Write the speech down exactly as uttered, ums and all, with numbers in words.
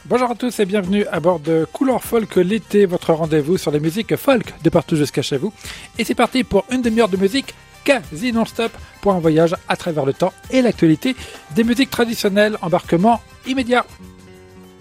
Bonjour à tous et bienvenue à bord de Couleur Folk l'été, votre rendez-vous sur les musiques folk de partout jusqu'à chez vous. Et c'est parti pour une demi-heure de musique quasi non-stop pour un voyage à travers le temps et l'actualité des musiques traditionnelles. Embarquement immédiat.